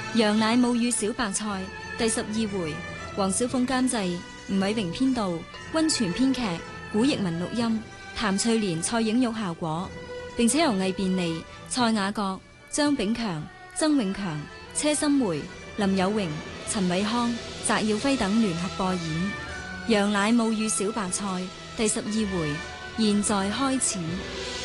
羊奶母與小白菜第12回，黃小鳳監製，吳偉榮編導，溫泉編劇，古譯文錄音，譚翠蓮、蔡影玉效果，並且由魏便利、蔡雅閣、張炳強、曾永強、車心梅、林有榮、陳偉康、翟耀輝等聯合播演《羊奶母與小白菜》第12回，現在開始。